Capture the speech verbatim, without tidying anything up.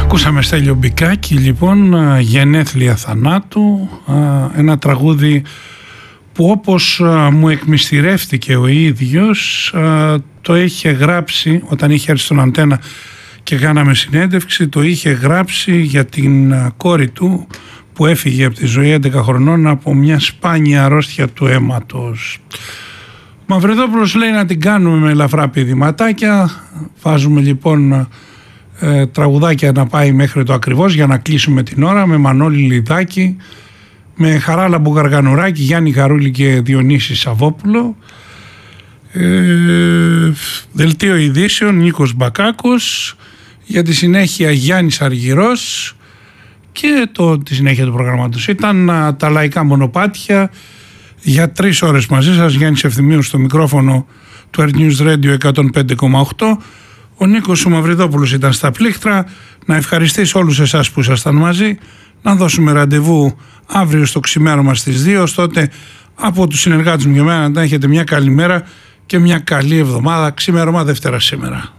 Ακούσαμε Στέλιο Μπικάκη, λοιπόν, γενέθλια θανάτου, ένα τραγούδι που, όπως μου εκμυστηρεύτηκε ο ίδιος, το είχε γράψει όταν είχε έρθει στον Αντένα και κάναμε συνέντευξη, το είχε γράψει για την κόρη του που έφυγε από τη ζωή έντεκα χρονών από μια σπάνια αρρώστια του αίματος. Ο Μαυριδόπουλος λέει να την κάνουμε με ελαφρά πηδηματάκια. Βάζουμε λοιπόν ε, τραγουδάκια να πάει μέχρι το ακριβώς για να κλείσουμε την ώρα, με Μανώλη Λιδάκη, με Χαράλαμπο Γαργανουράκη, Γιάννη Χαρούλη και Διονύση Σαββόπουλο. ε, Δελτίο ειδήσεων Νίκος Μπακάκος, για τη συνέχεια Γιάννης Αργυρός και το, τη συνέχεια του προγραμμάτος ήταν α, τα λαϊκά μονοπάτια για τρεις ώρες μαζί σας. Γιάννης Ευθυμίου στο μικρόφωνο του Earth News Radio εκατόν πέντε κόμμα οκτώ. Ο Νίκος ο Μαυριδόπουλος ήταν στα πλήκτρα. Να ευχαριστήσω όλους εσάς που ήσασταν μαζί. Να δώσουμε ραντεβού αύριο στο ξημέρωμα στις δύο. Τότε από τους συνεργάτες μου και εμένα να έχετε μια καλή μέρα και μια καλή εβδομάδα. Ξημέρωμα Δευτέρα σήμερα.